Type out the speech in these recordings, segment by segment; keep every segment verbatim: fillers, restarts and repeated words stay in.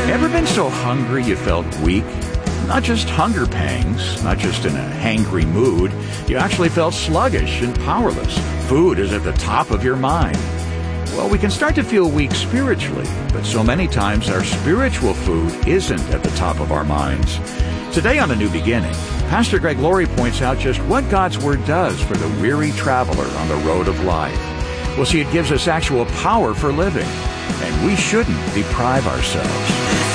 Ever been so hungry you felt weak? Not just hunger pangs, not just in a hangry mood. You actually felt sluggish and powerless. Food is at the top of your mind. Well, we can start to feel weak spiritually, but so many times our spiritual food isn't at the top of our minds. Today on A New Beginning, Pastor Greg Laurie points out just what God's Word does for the weary traveler on the road of life. We'll see it gives us actual power for living, and we shouldn't deprive ourselves.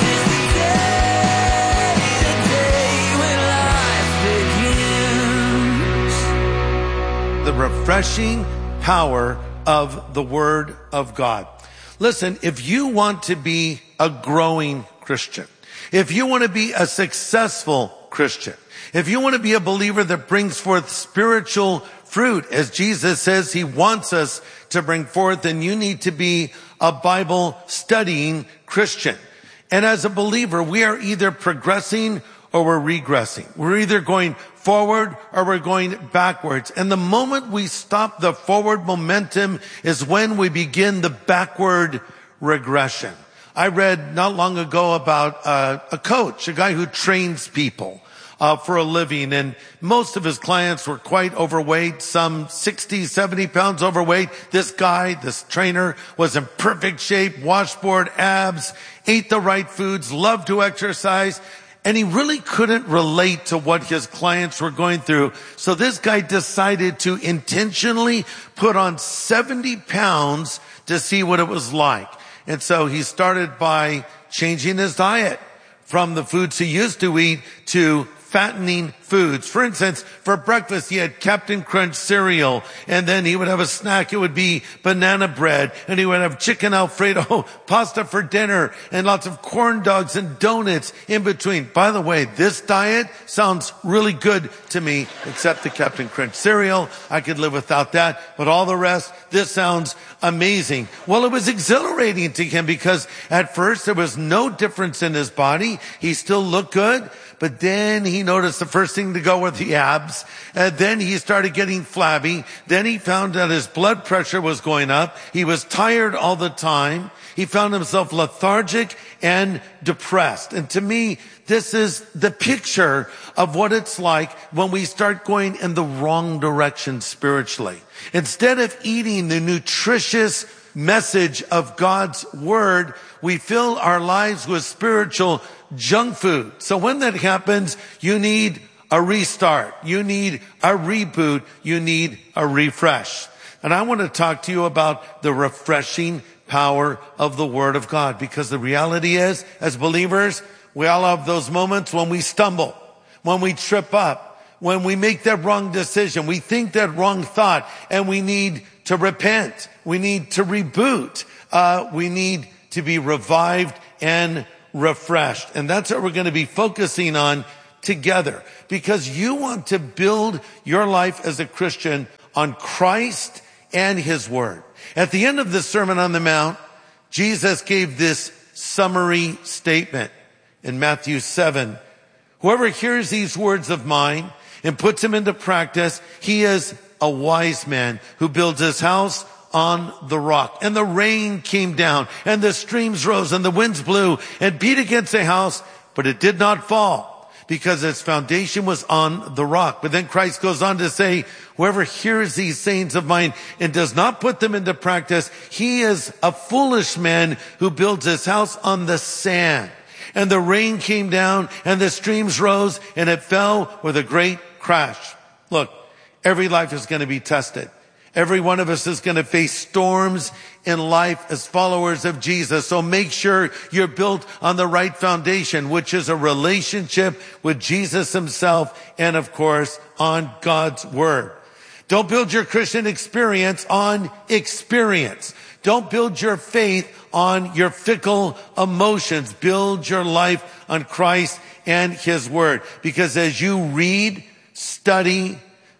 The refreshing power of the Word of God. Listen, if you want to be a growing Christian, if you want to be a successful Christian, if you want to be a believer that brings forth spiritual fruit, as Jesus says he wants us to bring forth, then you need to be a Bible studying Christian. And as a believer, we are either progressing or we're regressing. We're either going forward or we're going backwards. And the moment we stop the forward momentum is when we begin the backward regression. I read not long ago about uh, a coach, a guy who trains people uh, for a living. And most of his clients were quite overweight, some sixty, seventy pounds overweight. This guy, this trainer, was in perfect shape, washboard abs, ate the right foods, loved to exercise. And he really couldn't relate to what his clients were going through. So this guy decided to intentionally put on seventy pounds to see what it was like. And so he started by changing his diet from the foods he used to eat to fattening foods. For instance, for breakfast, he had Captain Crunch cereal, and then he would have a snack. It would be banana bread, and he would have chicken Alfredo pasta for dinner, and lots of corn dogs and donuts in between. By the way, this diet sounds really good to me, except the Captain Crunch cereal. I could live without that, but all the rest, this sounds amazing. Well, it was exhilarating to him because at first there was no difference in his body. He still looked good. But then he noticed the first thing to go were the abs. And then he started getting flabby. Then he found that his blood pressure was going up. He was tired all the time. He found himself lethargic and depressed. And to me, this is the picture of what it's like when we start going in the wrong direction spiritually. Instead of eating the nutritious message of God's Word, we fill our lives with spiritual junk food. So when that happens, you need a restart. You need a reboot. You need a refresh. And I want to talk to you about the refreshing power of the Word of God, because the reality is, as believers, we all have those moments when we stumble, when we trip up, when we make that wrong decision, we think that wrong thought, and we need to repent. We need to reboot. Uh, we need to be revived and refreshed. And that's what we're going to be focusing on together, because you want to build your life as a Christian on Christ and His Word. At the end of the Sermon on the Mount, Jesus gave this summary statement in Matthew seven. Whoever hears these words of mine and puts them into practice, he is a wise man who builds his house on the rock. And the rain came down, and the streams rose, and the winds blew and beat against the house, but it did not fall, because its foundation was on the rock. But then Christ goes on to say, whoever hears these sayings of mine and does not put them into practice, he is a foolish man who builds his house on the sand. And the rain came down, and the streams rose, and it fell with a great crash. Look, every life is going to be tested. Every one of us is going to face storms in life as followers of Jesus. So make sure you're built on the right foundation, which is a relationship with Jesus Himself and, of course, on God's Word. Don't build your Christian experience on experience. Don't build your faith on your fickle emotions. Build your life on Christ and His Word. Because as you read, study,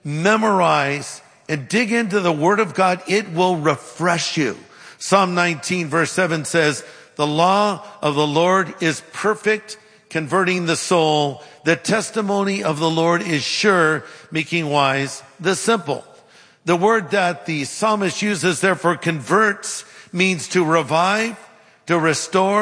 memorize, and dig into the Word of God, it will refresh you. Psalm nineteen verse seven says, the law of the Lord is perfect, converting the soul. The testimony of the Lord is sure, making wise the simple. The word that the psalmist uses there for converts means to revive, to restore,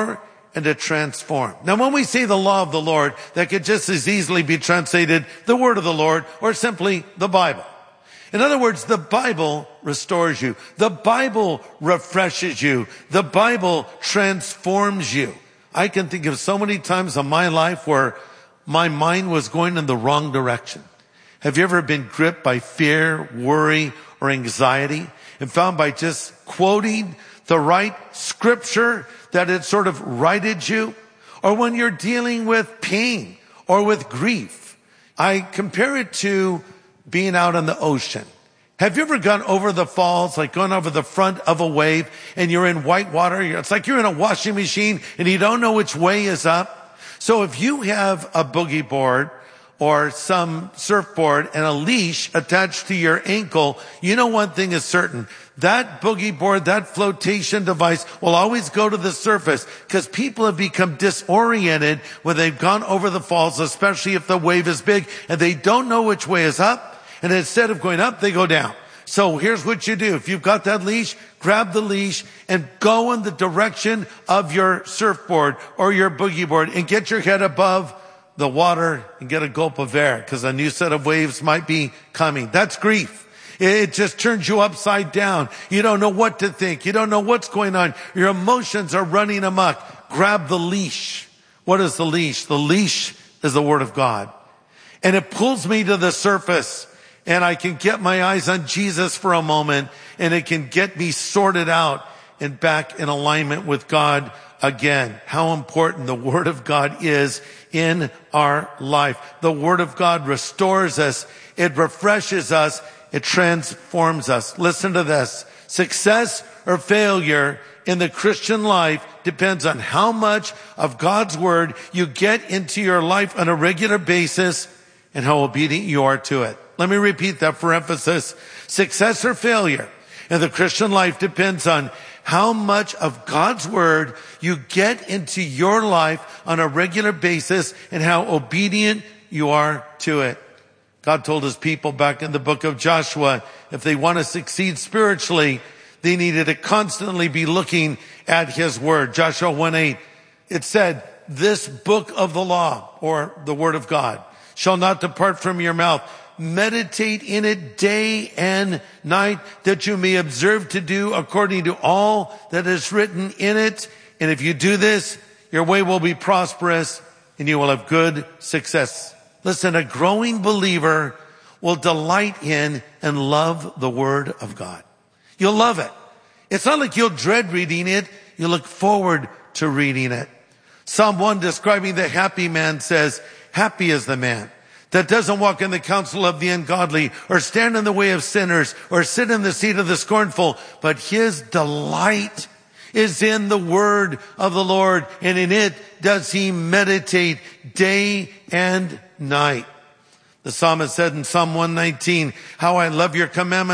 and to transform. Now, when we say the law of the Lord, that could just as easily be translated the word of the Lord or simply the Bible. In other words, the Bible restores you. The Bible refreshes you. The Bible transforms you. I can think of so many times in my life where my mind was going in the wrong direction. Have you ever been gripped by fear, worry, or anxiety and found by just quoting the right scripture that it sort of righted you? Or when you're dealing with pain or with grief, I compare it to being out on the ocean. Have you ever gone over the falls, like gone over the front of a wave and you're in white water? It's like you're in a washing machine and you don't know which way is up. So if you have a boogie board or some surfboard and a leash attached to your ankle, you know one thing is certain. That boogie board, that flotation device will always go to the surface because people have become disoriented when they've gone over the falls, especially if the wave is big and they don't know which way is up. And instead of going up, they go down. So here's what you do. If you've got that leash, grab the leash and go in the direction of your surfboard or your boogie board and get your head above the water and get a gulp of air because a new set of waves might be coming. That's grief. It just turns you upside down. You don't know what to think. You don't know what's going on. Your emotions are running amok. Grab the leash. What is the leash? The leash is the Word of God. And it pulls me to the surface. And I can get my eyes on Jesus for a moment, and it can get me sorted out and back in alignment with God again. How important the Word of God is in our life. The Word of God restores us. It refreshes us. It transforms us. Listen to this. Success or failure in the Christian life depends on how much of God's Word you get into your life on a regular basis and how obedient you are to it. Let me repeat that for emphasis. Success or failure in the Christian life depends on how much of God's Word you get into your life on a regular basis and how obedient you are to it. God told his people back in the book of Joshua, if they want to succeed spiritually, they needed to constantly be looking at his Word. Joshua one eight, it said, this book of the law, or the Word of God, shall not depart from your mouth. Meditate in it day and night, that you may observe to do according to all that is written in it. And if you do this, your way will be prosperous and you will have good success. Listen, a growing believer will delight in and love the Word of God. You'll love it. It's not like you'll dread reading it. You look forward to reading it. Psalm one, describing the happy man, says, happy is the man that doesn't walk in the counsel of the ungodly, or stand in the way of sinners, or sit in the seat of the scornful, but his delight is in the word of the Lord, and in it does he meditate day and night. The psalmist said in Psalm one nineteen, how I love your commandments.